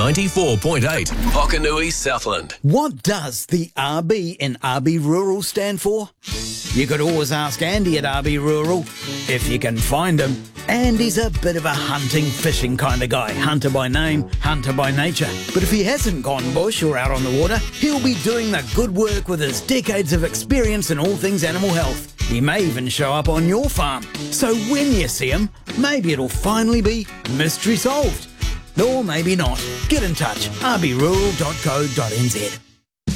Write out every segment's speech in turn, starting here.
94.8 Hokanui Southland. What does the RB in RB Rural stand for? You could always ask Andy at RB Rural, if you can find him. Andy's a bit of a hunting, fishing kind of guy. Hunter by name, hunter by nature. But if he hasn't gone bush or out on the water, he'll be doing the good work with his decades of experience in all things animal health. He may even show up on your farm. So when you see him, maybe it'll finally be mystery solved. Or maybe not. Get in touch. rbrural.co.nz.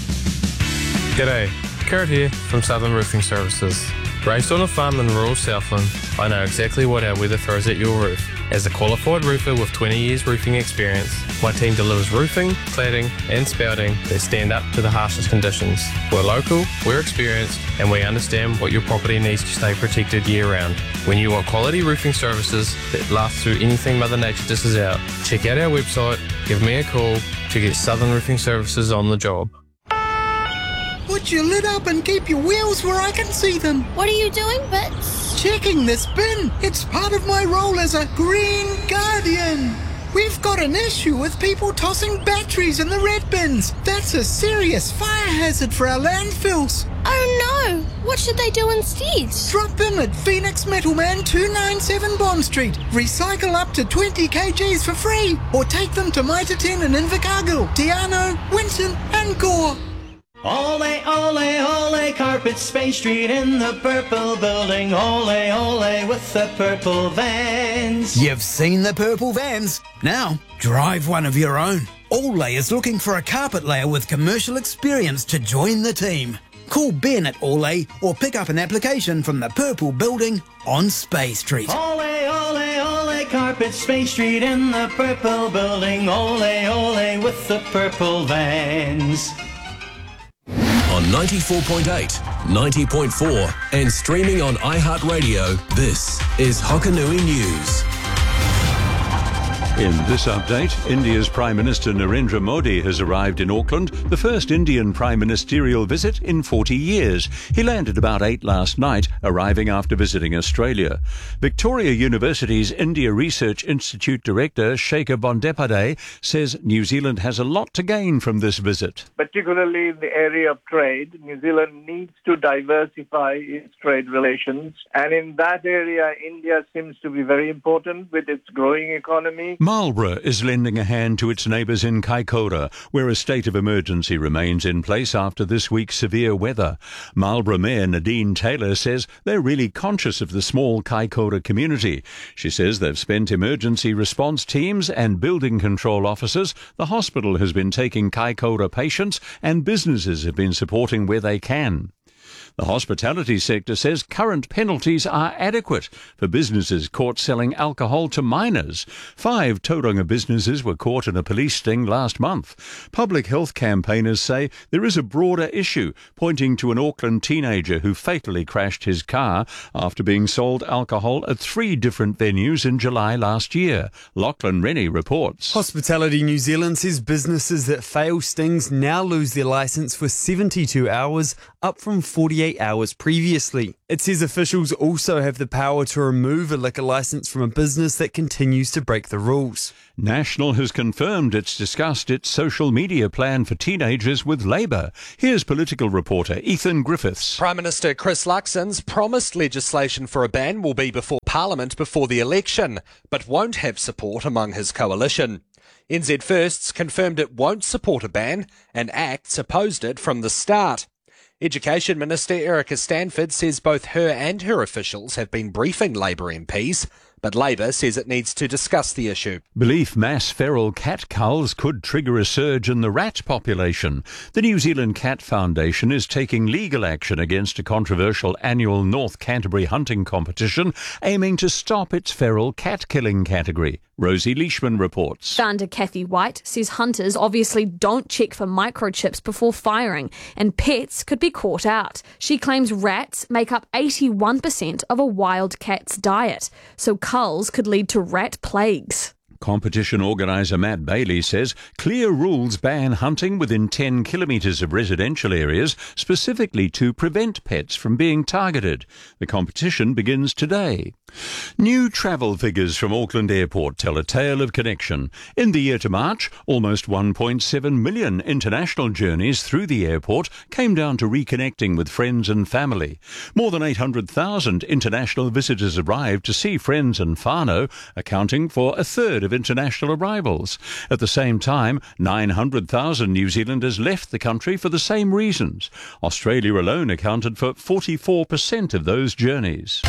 G'day, Kurt here from Southern Roofing Services. Raised on a farm in rural Southland, I know exactly what our weather throws at your roof. As a qualified roofer with 20 years roofing experience, my team delivers roofing, cladding and spouting that stand up to the harshest conditions. We're local, we're experienced and we understand what your property needs to stay protected year round. When you want quality roofing services that last through anything Mother Nature dishes out, check out our website, give me a call to get Southern Roofing Services on the job. Put your lid up and keep your wheels where I can see them. What are you doing, Bits? Checking this bin. It's part of my role as a Green Guardian. We've got an issue with people tossing batteries in the red bins. That's a serious fire hazard for our landfills. Oh no! What should they do instead? Drop them at Phoenix Metalman 297 Bond Street. Recycle up to 20 kgs for free. Or take them to Mitre 10 in Invercargill, Diano, Winton and Gore. Ole, ole, ole, Carpets Bay Street in the purple building. Ole, ole, with the purple vans. You've seen the purple vans. Now, drive one of your own. Ole is looking for a carpet layer with commercial experience to join the team. Call Ben at Ole or pick up an application from the purple building on Spey Street. Ole, ole, ole, Carpets Bay Street in the purple building. Ole, ole, with the purple vans. On 94.8, 90.4 and streaming on iHeartRadio, this is Hokanui News. In this update, India's Prime Minister Narendra Modi has arrived in Auckland, the first Indian prime ministerial visit in 40 years. He landed about 8 last night, arriving after visiting Australia. Victoria University's India Research Institute Director Shekhar Bondepadey says New Zealand has a lot to gain from this visit. Particularly in the area of trade, New Zealand needs to diversify its trade relations. And in that area, India seems to be very important with its growing economy. Marlborough is lending a hand to its neighbours in Kaikoura, where a state of emergency remains in place after this week's severe weather. Marlborough Mayor Nadine Taylor says they're really conscious of the small Kaikoura community. She says they've spent emergency response teams and building control officers. The hospital has been taking Kaikoura patients and businesses have been supporting where they can. The hospitality sector says current penalties are adequate for businesses caught selling alcohol to minors. 5 Tauranga businesses were caught in a police sting last month. Public health campaigners say there is a broader issue, pointing to an Auckland teenager who fatally crashed his car after being sold alcohol at 3 different venues in July last year. Lachlan Rennie reports. Hospitality New Zealand says businesses that fail stings now lose their licence for 72 hours, up from 48 hours previously. It says officials also have the power to remove a liquor licence from a business that continues to break the rules. National has confirmed it's discussed its social media plan for teenagers with Labour. Here's political reporter Ethan Griffiths. Prime Minister Chris Luxon's promised legislation for a ban will be before Parliament before the election, but won't have support among his coalition. NZ Firsts confirmed it won't support a ban, and ACT's opposed it from the start. Education Minister Erica Stanford says both her and her officials have been briefing Labour MPs, but Labour says it needs to discuss the issue. Belief mass feral cat culls could trigger a surge in the rat population. The New Zealand Cat Foundation is taking legal action against a controversial annual North Canterbury hunting competition aiming to stop its feral cat killing category. Rosie Leishman reports. Founder Kathy White says hunters obviously don't check for microchips before firing, and pets could be caught out. She claims rats make up 81% of a wild cat's diet, so culls could lead to rat plagues. Competition organiser Matt Bailey says clear rules ban hunting within 10 kilometres of residential areas, specifically to prevent pets from being targeted. The competition begins today. New travel figures from Auckland Airport tell a tale of connection. In the year to March, almost 1.7 million international journeys through the airport came down to reconnecting with friends and family. More than 800,000 international visitors arrived to see friends and whānau, accounting for a third of international arrivals. At the same time, 900,000 New Zealanders left the country for the same reasons. Australia alone accounted for 44% of those journeys.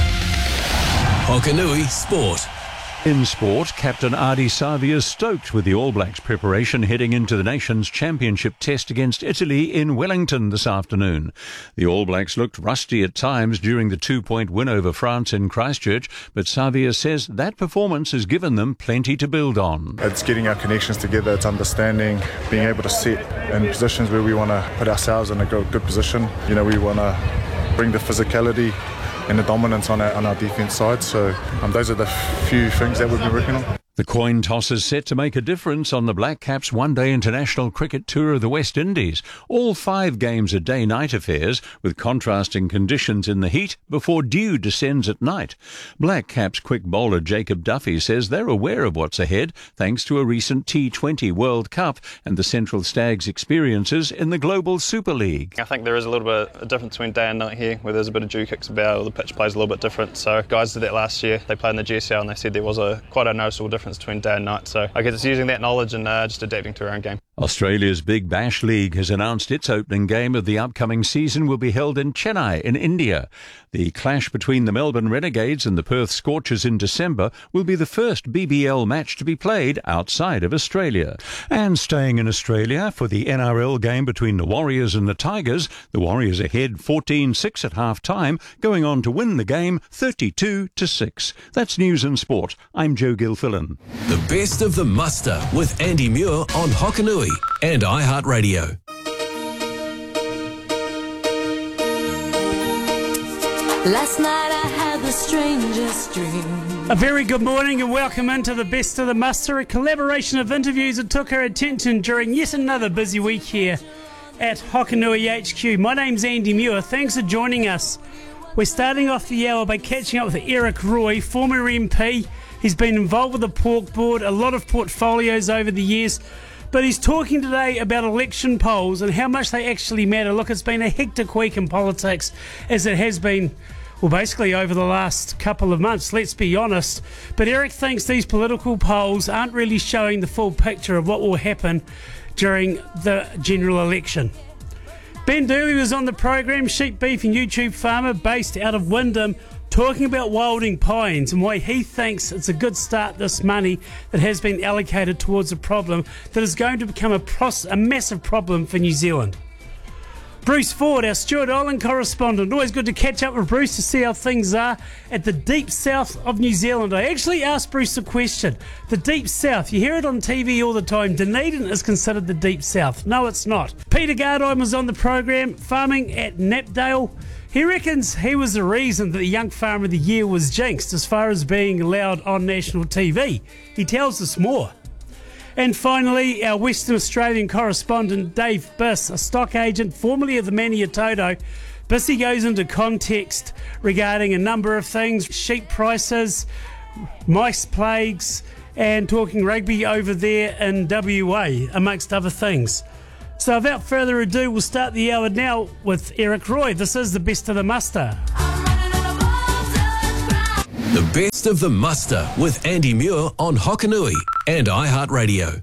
Hokanui Sport. In sport, Captain Ardie Savea is stoked with the All Blacks preparation heading into the Nations Championship test against Italy in Wellington this afternoon. The All Blacks looked rusty at times during the 2-point win over France in Christchurch, but Savea says that performance has given them plenty to build on. It's getting our connections together, it's understanding, being able to sit in positions where we want to put ourselves in a good position. You know, we want to bring the physicality and the dominance on our defence side. So those are the few things that we've been working on. The coin toss is set to make a difference on the Black Caps' one-day international cricket tour of the West Indies. All 5 games are day-night affairs, with contrasting conditions in the heat before dew descends at night. Black Caps quick bowler Jacob Duffy says they're aware of what's ahead, thanks to a recent T20 World Cup and the Central Stags' experiences in the Global Super League. I think there is a little bit of a difference between day and night here, where there's a bit of dew kicks about, or the pitch plays a little bit different. So guys did that last year. They played in the GSL and they said there was quite a noticeable difference between day and night, so I guess it's using that knowledge and just adapting to our own game. Australia's Big Bash League has announced its opening game of the upcoming season will be held in Chennai in India. The clash between the Melbourne Renegades and the Perth Scorchers in December will be the first BBL match to be played outside of Australia. And staying in Australia, for the NRL game between the Warriors and the Tigers, the Warriors ahead 14-6 at half-time, going on to win the game 32-6. That's News and Sport. I'm Joe Gilfillan. The best of the muster with Andy Muir on Hokanui and iHeartRadio. Last night I had the strangest dream. A very good morning and welcome into the Best of the Muster, a collaboration of interviews that took our attention during yet another busy week here at Hokanui HQ. My name's Andy Muir. Thanks for joining us. We're starting off the hour by catching up with Eric Roy, former MP. He's been involved with the Pork Board, a lot of portfolios over the years, but he's talking today about election polls and how much they actually matter. Look, it's been a hectic week in politics, as it has been, well, basically over the last couple of months, let's be honest. But Eric thinks these political polls aren't really showing the full picture of what will happen during the general election. Ben Dooley was on the program, sheep beef and YouTube farmer based out of Wyndham, talking about Wilding Pines and why he thinks it's a good start, this money that has been allocated towards a problem that is going to become a massive problem for New Zealand. Bruce Ford, our Stuart Island correspondent. Always good to catch up with Bruce to see how things are at the deep south of New Zealand. I actually asked Bruce a question. The deep south, you hear it on TV all the time. Dunedin is considered the deep south. No, it's not. Peter Gardine was on the program, farming at Knapdale. He reckons he was the reason that the Young Farmer of the Year was jinxed as far as being allowed on national TV. He tells us more. And finally, our Western Australian correspondent, Dave Biss, a stock agent formerly of the Maniatoto. Bissy goes into context regarding a number of things, sheep prices, mice plagues, and talking rugby over there in WA, amongst other things. So without further ado, we'll start the hour now with Eric Roy. This is the Best of the Muster. The Best of the Muster with Andy Muir on Hokanui and iHeartRadio.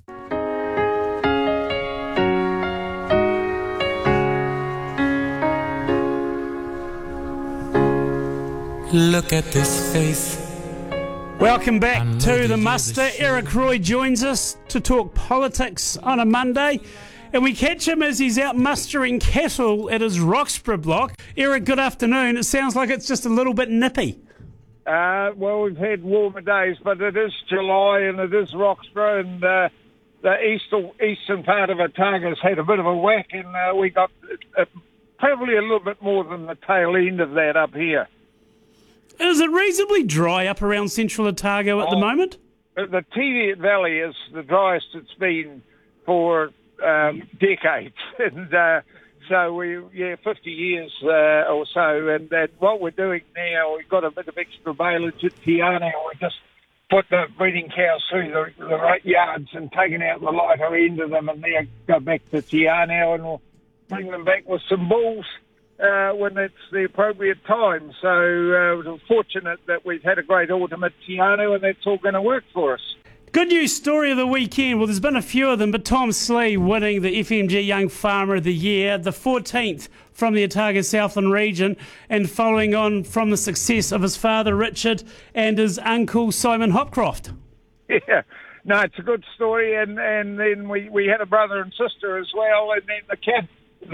Look at this face. Welcome back to the Muster. Eric Roy joins us to talk politics on a Monday. And we catch him as he's out mustering cattle at his Roxburgh block. Eric, good afternoon. It sounds like it's just a little bit nippy. Well, we've had warmer days, but it is July and it is Roxburgh, and the eastern part of Otago's had a bit of a whack, and we got probably a little bit more than the tail end of that up here. Is it reasonably dry up around central Otago at the moment? the Teviot Valley is the driest it's been for decades, and so 50 years or so. And what we're doing now, we've got a bit of extra baleage at Te Anau. We just put the breeding cows through the right yards and taking out the lighter end of them, and then go back to Te Anau, and we'll bring them back with some bulls when it's the appropriate time. So we're fortunate that we've had a great autumn at Te Anau, and that's all going to work for us. Good news story of the weekend. Well, there's been a few of them, but Tom Slee winning the FMG Young Farmer of the Year, the 14th from the Otago Southland region, and following on from the success of his father Richard and his uncle Simon Hopcroft. Yeah, no, it's a good story, and then we had a brother and sister as well, and then the cat,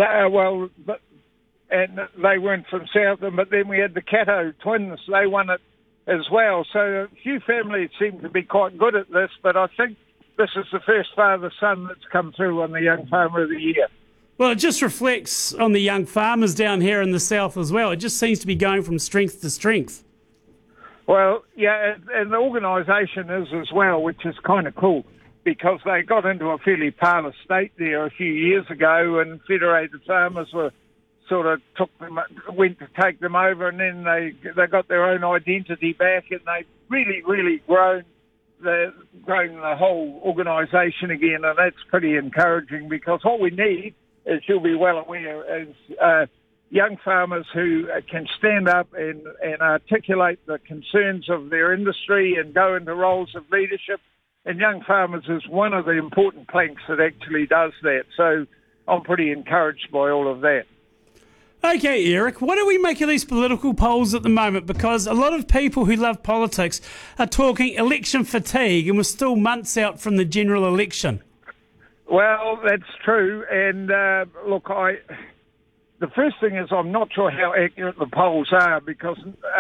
and they weren't from Southland, but then we had the Cato twins, they won it as well. So a few families seem to be quite good at this, but I think this is the first father-son that's come through on the Young Farmer of the Year. Well, it just reflects on the young farmers down here in the south as well. It just seems to be going from strength to strength. Well, yeah, and the organisation is as well, which is kind of cool, because they got into a fairly parlous state there a few years ago, and Federated Farmers were sort of went to take them over, and then they got their own identity back, and they've really grown the whole organisation again, and that's pretty encouraging, because what we need, as you'll be well aware, is young farmers who can stand up and articulate the concerns of their industry and go into roles of leadership, and Young Farmers is one of the important planks that actually does that. So I'm pretty encouraged by all of that. Okay, Eric, what do we make of these political polls at the moment? Because a lot of people who love politics are talking election fatigue, and we're still months out from the general election. Well, that's true. And look, the first thing is I'm not sure how accurate the polls are, because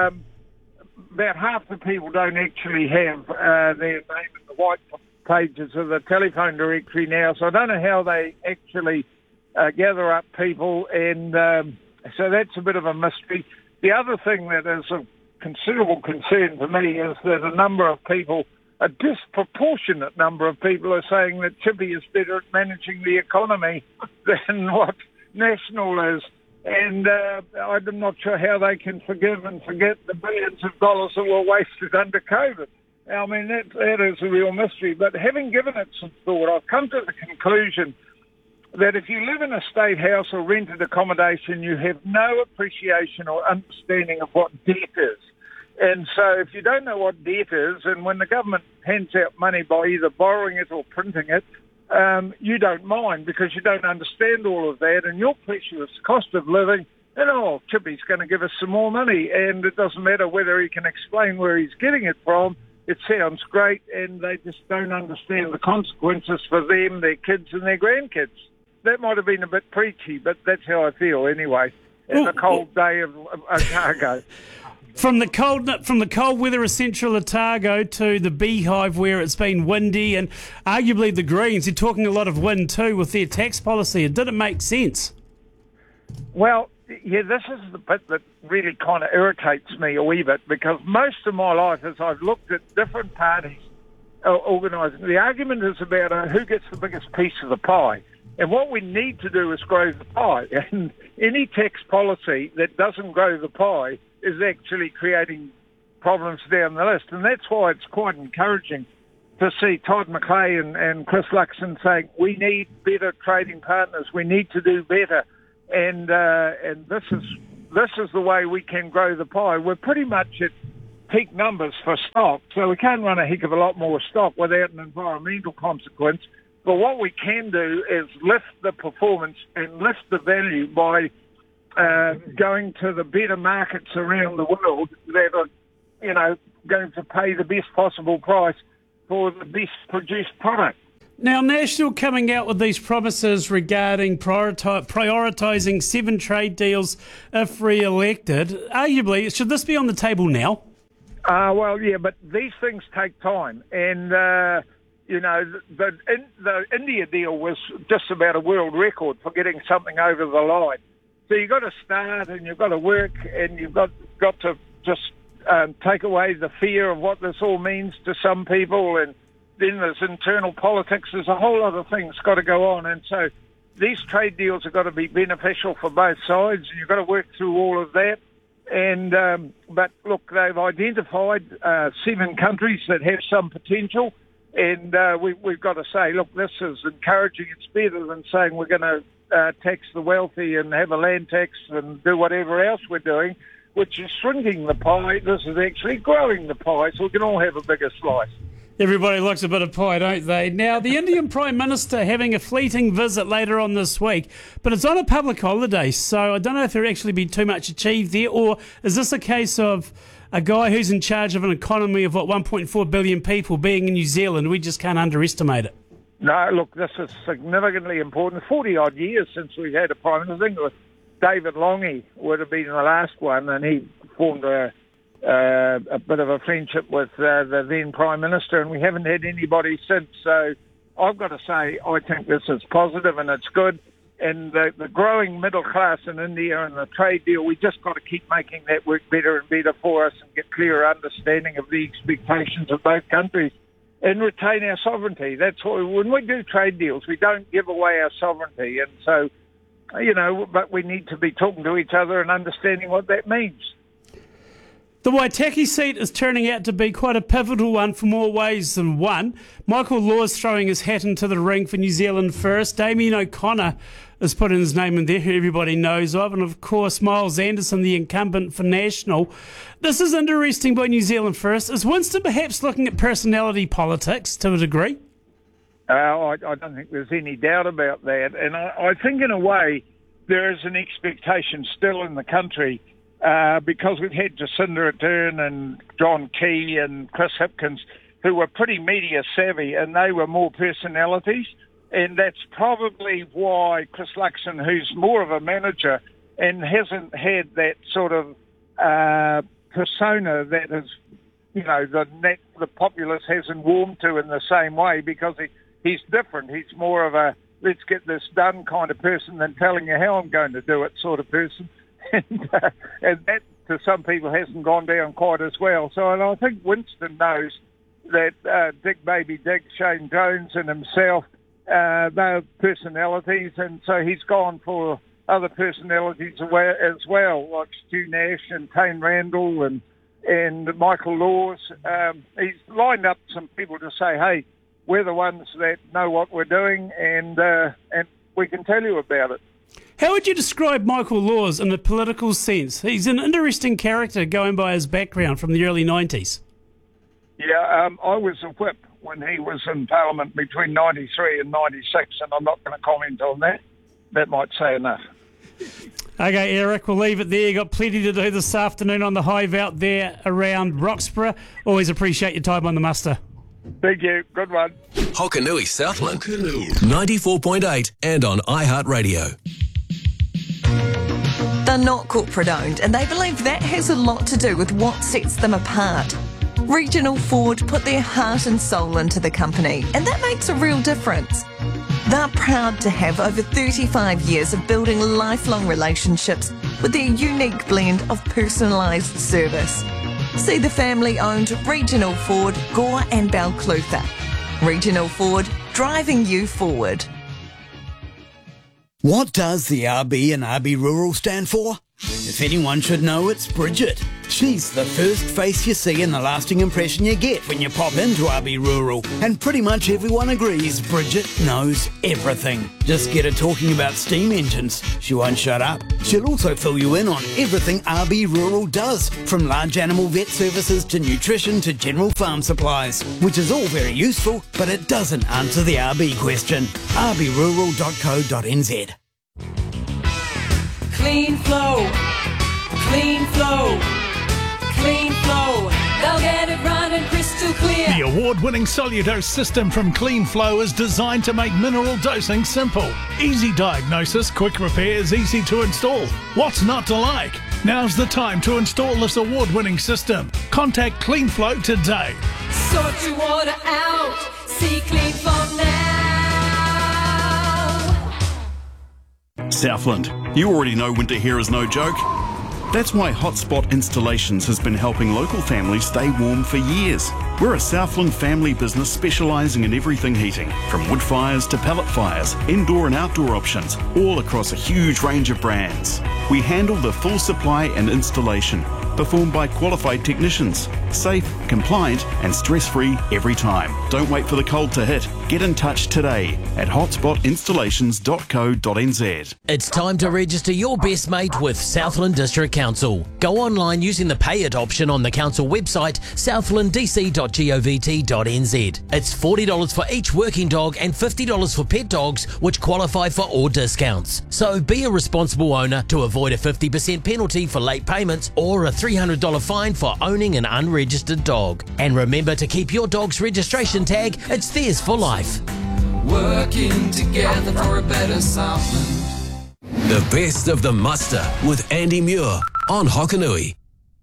about half the people don't actually have their name in the white pages of the telephone directory now. So I don't know how they actually gather up people, and so that's a bit of a mystery. The other thing that is of considerable concern to me is that a disproportionate number of people are saying that Chippy is better at managing the economy than what National is. And I'm not sure how they can forgive and forget the billions of dollars that were wasted under COVID. I mean, that is a real mystery. But having given it some thought, I've come to the conclusion that if you live in a state house or rented accommodation, you have no appreciation or understanding of what debt is. And so if you don't know what debt is, and when the government hands out money by either borrowing it or printing it, you don't mind, because you don't understand all of that, and your precious cost of living, and Chippy's going to give us some more money, and it doesn't matter whether he can explain where he's getting it from. It sounds great, and they just don't understand the consequences for them, their kids and their grandkids. That might have been a bit preachy, but that's how I feel anyway. It's a cold day of Otago. From the cold weather of central Otago to the Beehive, where it's been windy, and arguably the Greens, they're talking a lot of wind too with their tax policy. It didn't make sense. Well, yeah, this is the bit that really kind of irritates me a wee bit, because most of my life, as I've looked at different parties organising, the argument is about who gets the biggest piece of the pie. And what we need to do is grow the pie. And any tax policy that doesn't grow the pie is actually creating problems down the list. And that's why it's quite encouraging to see Todd McClay and Chris Luxon saying, we need better trading partners, we need to do better. And this is the way we can grow the pie. We're pretty much at peak numbers for stock, so we can't run a heck of a lot more stock without an environmental consequence. But what we can do is lift the performance and lift the value by going to the better markets around the world that are, going to pay the best possible price for the best produced product. Now, National coming out with these promises regarding prioritising 7 trade deals if re-elected. Arguably, should this be on the table now? Well, yeah, but these things take time. And, the India deal was just about a world record for getting something over the line. So you've got to start, and you've got to work, and you've got to just take away the fear of what this all means to some people, and then there's internal politics. There's a whole lot of things got to go on, and so these trade deals have got to be beneficial for both sides, and you've got to work through all of that. And but look, they've identified 7 countries that have some potential, and we've got to say, look, this is encouraging. It's better than saying we're going to tax the wealthy and have a land tax and do whatever else we're doing, which is shrinking the pie. This is actually growing the pie, so we can all have a bigger slice. Everybody likes a bit of pie, don't they? Now, the Indian Prime Minister having a fleeting visit later on this week, but it's on a public holiday, so I don't know if there'll actually be too much achieved there, or is this a case of a guy who's in charge of an economy of, 1.4 billion people being in New Zealand? We just can't underestimate it. No, look, this is significantly important. 40-odd years since we've had a Prime Minister. I think it was David Lange would have been the last one, and he formed a bit of a friendship with the then Prime Minister, and we haven't had anybody since. So I've got to say, I think this is positive and it's good. And the growing middle class in India and the trade deal, we just got to keep making that work better and better for us and get clearer understanding of the expectations of both countries and retain our sovereignty. That's why when we do trade deals, we don't give away our sovereignty. And so, but we need to be talking to each other and understanding what that means. The Waitaki seat is turning out to be quite a pivotal one for more ways than one. Michael Law's throwing his hat into the ring for New Zealand First. Damien O'Connor has put in his name in there, who everybody knows of. And, of course, Miles Anderson, the incumbent for National. This is interesting by New Zealand First. Is Winston perhaps looking at personality politics to a degree? I don't think there's any doubt about that. And I think, in a way, there is an expectation still in the country because we've had Jacinda Ardern and John Key and Chris Hipkins, who were pretty media savvy, and they were more personalities. And that's probably why Chris Luxon, who's more of a manager and hasn't had that sort of persona that is, the populace hasn't warmed to in the same way, because he's different. He's more of a let's get this done kind of person than telling you how I'm going to do it sort of person. And that, to some people, hasn't gone down quite as well. So, and I think Winston knows that Dick Baby Dick, Shane Jones and himself, they're personalities, and so he's gone for other personalities as well, like Stu Nash and Tane Randall and Michael Laws. He's lined up some people to say, hey, we're the ones that know what we're doing, and we can tell you about it. How would you describe Michael Laws in a political sense? He's an interesting character going by his background from the early 90s. Yeah, I was a whip when he was in Parliament between 93 and 96, and I'm not going to comment on that. That might say enough. Okay, Eric, we'll leave it there. You've got plenty to do this afternoon on the hive out there around Roxburgh. Always appreciate your time on the muster. Thank you. Good one. Hokanui Southland, 94.8 and on iHeartRadio. They're not corporate owned, and they believe that has a lot to do with what sets them apart. Regional Ford put their heart and soul into the company, and that makes a real difference. They're proud to have over 35 years of building lifelong relationships with their unique blend of personalised service. See the family-owned Regional Ford, Gore and Balclutha. Regional Ford, driving you forward. What does the RB and RB Rural stand for? If anyone should know, it's Bridget. She's the first face you see and the lasting impression you get when you pop into RB Rural. And pretty much everyone agrees Bridget knows everything. Just get her talking about steam engines. She won't shut up. She'll also fill you in on everything RB Rural does, from large animal vet services to nutrition to general farm supplies, which is all very useful, but it doesn't answer the RB question. rbrural.co.nz. Clean flow, clean flow, clean flow. They'll get it running crystal clear. The award-winning Soludose system from Clean Flow is designed to make mineral dosing simple. Easy diagnosis, quick repairs, easy to install. What's not to like? Now's the time to install this award-winning system. Contact Clean Flow today. Sort your water out. See Clean Flow now. Southland, you already know winter here is no joke. That's why Hotspot Installations has been helping local families stay warm for years. We're a Southland family business specialising in everything heating, from wood fires to pellet fires, indoor and outdoor options, all across a huge range of brands. We handle the full supply and installation, performed by qualified technicians. Safe, compliant and stress-free every time. Don't wait for the cold to hit. Get in touch today at hotspotinstallations.co.nz. It's time to register your best mate with Southland District Council. Go online using the Pay It option on the council website, southlanddc.govt.nz. It's $40 for each working dog and $50 for pet dogs, which qualify for all discounts. So be a responsible owner to avoid a 50% penalty for late payments or a $300 fine for owning an unregistered dog. And remember to keep your dog's registration tag. It's theirs for life. Working together for a better Southland. The best of the muster with Andy Muir on Hokanui.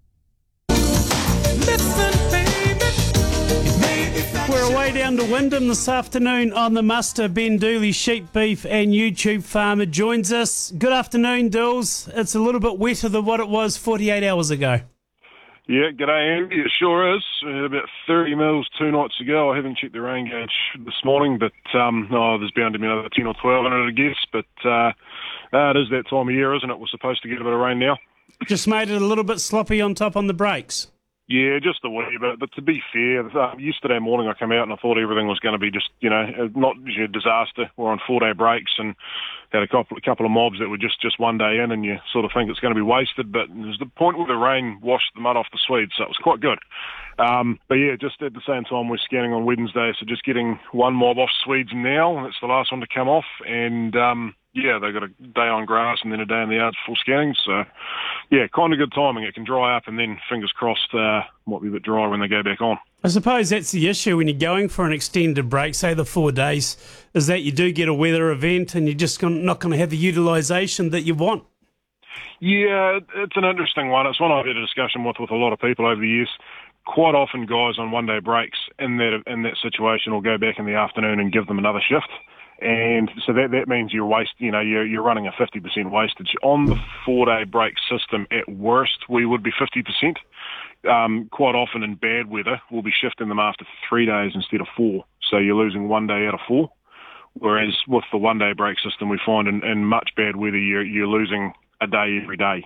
We're away down to Wyndham this afternoon on the muster. Ben Dooley, sheep, beef and YouTube farmer, joins us. Good afternoon, Dools. It's a little bit wetter than what it was 48 hours ago. Yeah, g'day Andy, it sure is. About 30 mils 2 nights ago. I haven't checked the rain gauge this morning, but there's bound to be another 10 or 12 in it, I guess. But it is that time of year, isn't it? We're supposed to get a bit of rain now. Just made it a little bit sloppy on top on the brakes. Yeah, just a wee bit. But to be fair, yesterday morning I came out and I thought everything was going to be just, not a disaster. We're on 4-day breaks and had a couple of mobs that were just one day in, and you sort of think it's going to be wasted. But there's the point where the rain washed the mud off the Swedes, so it was quite good. But yeah, just at the same time we're scanning on Wednesday, so just getting one mob off Swedes now, and it's the last one to come off. And yeah, they got a day on grass and then a day in the yards full scanning. So yeah, kind of good timing. It can dry up and then fingers crossed might be a bit drier when they go back on. I suppose that's the issue when you're going for an extended break, say the 4 days, is that you do get a weather event and you're just not going to have the utilisation that you want. Yeah, it's an interesting one. It's one I've had a discussion with a lot of people over the years. Quite often guys on 1 day breaks in that situation will go back in the afternoon and give them another shift. And so that means you're running a 50% wastage. On the 4-day break system, at worst, we would be 50%. Quite often in bad weather, we'll be shifting them after 3 days instead of 4. So you're losing 1 day out of 4. Whereas with the 1 day break system, we find in much bad weather, you're losing a day every day.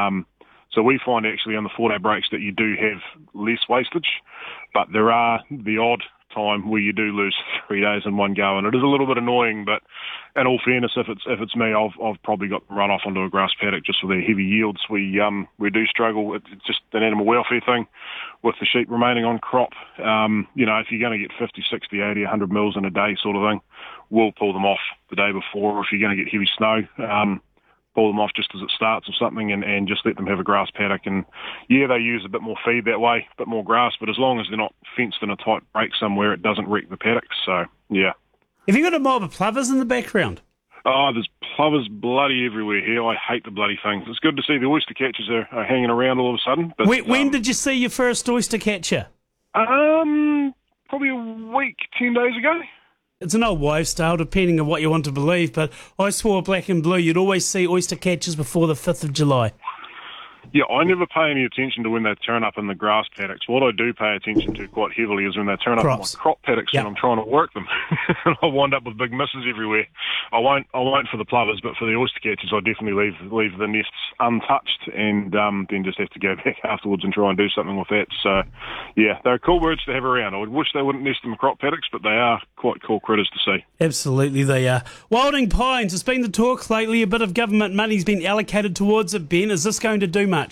So we find actually on the 4-day breaks that you do have less wastage, but there are the odd time where you do lose 3 days in one go, and it is a little bit annoying. But in all fairness, if it's me, I've probably got them run off onto a grass paddock just for their heavy yields. We do struggle. It's just an animal welfare thing with the sheep remaining on crop. If you're going to get 50, 60, 80, 100 mils in a day sort of thing, we'll pull them off the day before. Or if you're going to get heavy snow, pull them off just as it starts or something, and just let them have a grass paddock. And yeah, they use a bit more feed that way, a bit more grass, but as long as they're not fenced in a tight break somewhere, it doesn't wreck the paddocks. So yeah. Have you got a mob of plovers in the background? Oh, there's plovers bloody everywhere here. I hate the bloody things. It's good to see the oyster catchers are hanging around all of a sudden. But when did you see your first oyster catcher? Probably a week, 10 days ago. It's an old wives' tale, depending on what you want to believe, but I swore black and blue you'd always see oyster catchers before the 5th of July. Yeah, I never pay any attention to when they turn up in the grass paddocks. What I do pay attention to quite heavily is when they turn up in my crop paddocks when I'm trying to work them. And I wind up with big misses everywhere. I won't for the plovers, but for the oyster catchers, I definitely leave the nests untouched, and then just have to go back afterwards and try and do something with that. So, yeah, they're cool birds to have around. I would wish they wouldn't nest in the crop paddocks, but they are quite cool critters to see. Absolutely, they are. Wilding Pines, it's been the talk lately. A bit of government money's been allocated towards it, Ben. Is this going to do much?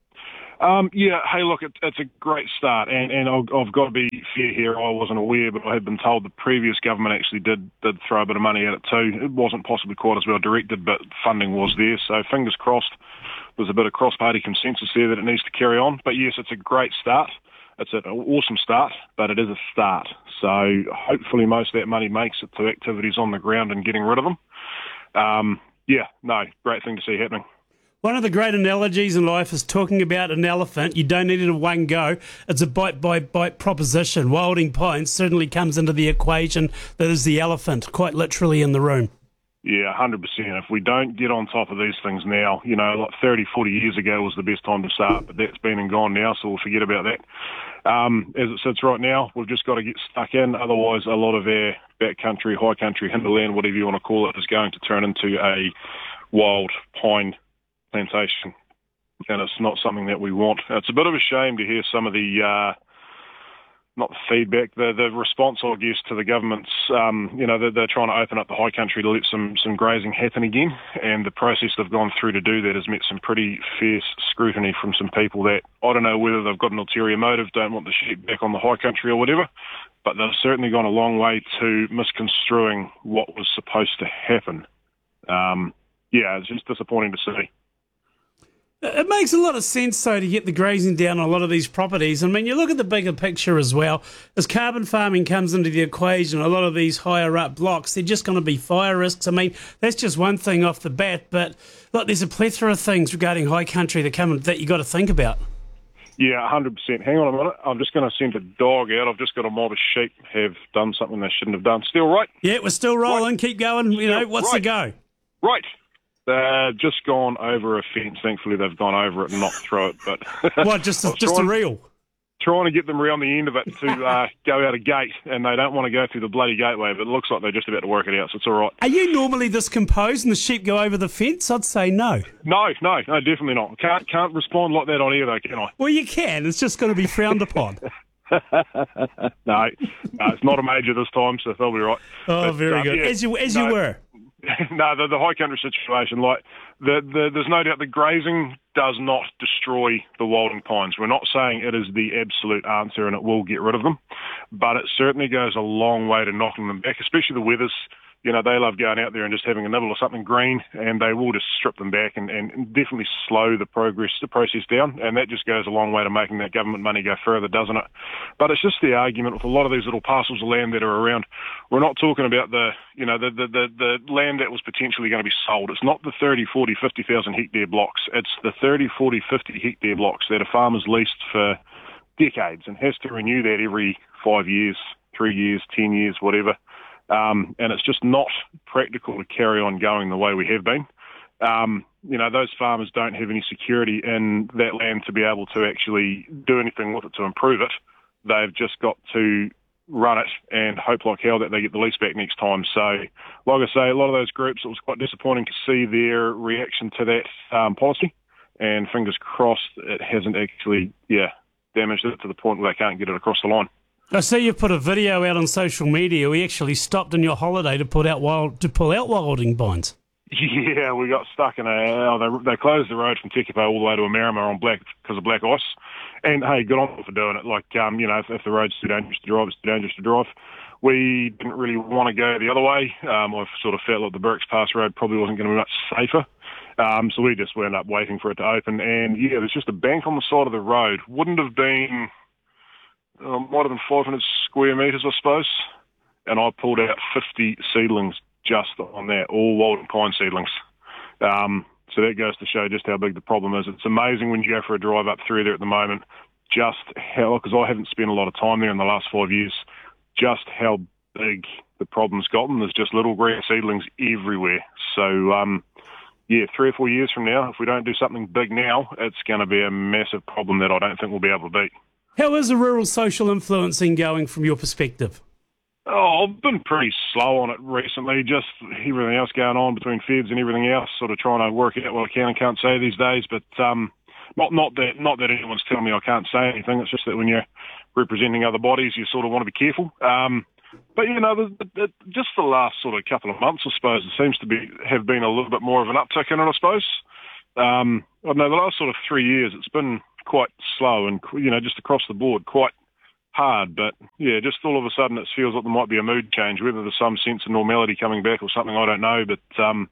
Yeah, hey, look, it's a great start, and I've got to be fair here. I wasn't aware, but I had been told the previous government actually did throw a bit of money at it too. It wasn't possibly quite as well directed, but funding was there, so fingers crossed there's a bit of cross-party consensus there that it needs to carry on. But yes, it's a great start. It's an awesome start, but it is a start. So hopefully most of that money makes it to activities on the ground and getting rid of them. Great thing to see happening. One of the great analogies in life is talking about an elephant. You don't need it in one go. It's a bite-by-bite proposition. Wilding Pines certainly comes into the equation that is the elephant, quite literally in the room. Yeah, 100%. If we don't get on top of these things now, like 30, 40 years ago was the best time to start, but that's been and gone now, so we'll forget about that. As it sits right now, we've just got to get stuck in. Otherwise, a lot of our backcountry, high country, hinterland, whatever you want to call it, is going to turn into a wild pine plantation, and it's not something that we want. It's a bit of a shame to hear some of the not the feedback, the response, I guess, to the government's, they're trying to open up the high country to let some grazing happen again, and the process they've gone through to do that has met some pretty fierce scrutiny from some people that, I don't know whether they've got an ulterior motive, don't want the sheep back on the high country or whatever, but they've certainly gone a long way to misconstruing what was supposed to happen. It's just disappointing to see. It makes a lot of sense, though, to get the grazing down on a lot of these properties. I mean, you look at the bigger picture as well. As carbon farming comes into the equation, a lot of these higher-up blocks, they're just going to be fire risks. I mean, that's just one thing off the bat, but look, there's a plethora of things regarding high country that you got to think about. Yeah, 100%. Hang on a minute. I'm just going to send a dog out. I've just got a mob of sheep have done something they shouldn't have done. Still right? Yeah, we're still rolling. Right. Keep going. What's the go? Right. Just gone over a fence. Thankfully, they've gone over it and not through it. But what? Just a reel? Trying to get them around the end of it to go out a gate, and they don't want to go through the bloody gateway. But it looks like they're just about to work it out, so it's all right. Are you normally this composed and the sheep go over the fence? I'd say no. No, definitely not. Can't respond like that on air, though, can I? Well, you can. It's just going to be frowned upon. No, it's not a major this time, so they'll be right. Oh, very good. Yeah, as you were. No, the high country situation, there's no doubt the grazing does not destroy the wilding pines. We're not saying it is the absolute answer and it will get rid of them, but it certainly goes a long way to knocking them back, especially the wethers. They love going out there and just having a nibble of something green, and they will just strip them back and definitely slow the process down, and that just goes a long way to making that government money go further, doesn't it? But it's just the argument with a lot of these little parcels of land that are around. We're not talking about the land that was potentially going to be sold. It's not the 30, 40, 50,000 hectare blocks. It's the 30, 40, 50 hectare blocks that a farmer's leased for decades and has to renew that every 5 years, 3 years, 10 years, whatever. And it's just not practical to carry on going the way we have been. Those farmers don't have any security in that land to be able to actually do anything with it to improve it. They've just got to run it and hope like hell that they get the lease back next time. So, like I say, a lot of those groups, it was quite disappointing to see their reaction to that policy. And fingers crossed it hasn't actually, damaged it to the point where they can't get it across the line. I see you put a video out on social media. We actually stopped on your holiday to pull out wilding pines. Yeah, we got stuck in they closed the road from Tekapo all the way to Amarama because of black ice. And hey, good on them for doing it. If the road's too dangerous to drive, it's too dangerous to drive. We didn't really want to go the other way. I sort of felt like the Burks Pass Road probably wasn't going to be much safer. So we just ended up waiting for it to open. And there's just a bank on the side of the road. Wouldn't have been... might have been 500 square metres, I suppose, and I pulled out 50 seedlings just on that, all wild pine seedlings. So that goes to show just how big the problem is. It's amazing when you go for a drive up through there at the moment, just how, because I haven't spent a lot of time there in the last 5 years, just how big the problem's gotten. There's just little green seedlings everywhere. So, 3 or 4 years from now, if we don't do something big now, it's going to be a massive problem that I don't think we'll be able to beat. How is the rural social influencing going from your perspective? Oh, I've been pretty slow on it recently, just everything else going on between feds and everything else, sort of trying to work out what I can and can't say these days. But not that anyone's telling me I can't say anything. It's just that when you're representing other bodies, you sort of want to be careful. But, just the last sort of couple of months, I suppose, it seems to have been a little bit more of an uptick in it, I suppose. I don't know, the last sort of 3 years, it's been quite slow and, just across the board, quite hard. But, just all of a sudden it feels like there might be a mood change, whether there's some sense of normality coming back or something, I don't know. But,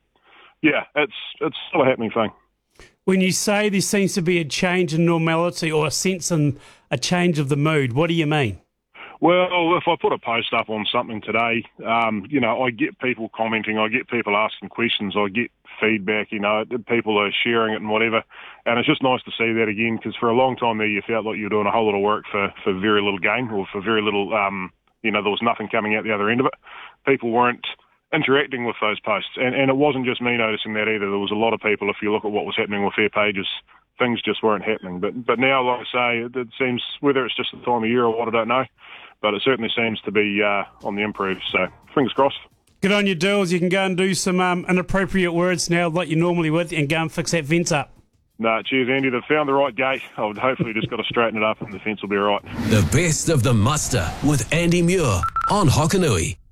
it's still a happening thing. When you say there seems to be a change in normality or a sense in a change of the mood, what do you mean? Well, if I put a post up on something today, I get people commenting, I get people asking questions, I get feedback, people are sharing it and whatever. And it's just nice to see that again, because for a long time there you felt like you were doing a whole lot of work for very little gain, or for very little, there was nothing coming out the other end of it. People weren't interacting with those posts. And it wasn't just me noticing that either. There was a lot of people, if you look at what was happening with their pages, things just weren't happening. But now, like I say, it seems, whether it's just the time of year or what, I don't know, but it certainly seems to be on the improve. So fingers crossed. Good on you, Dills. You can go and do some inappropriate words now like you normally would and go and fix that fence up. No, cheers, Andy. They've found the right gate. I've hopefully just got to straighten it up and the fence will be all right. The best of the muster with Andy Muir on Hokanui.